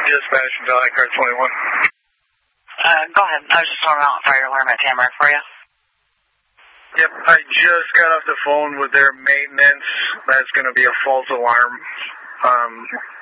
dispatch from Valley Car 21. Go ahead. I was just throwing out a fire alarm at Tamarack for you. Yep, I just got off the phone with their maintenance. That's going to be a false alarm.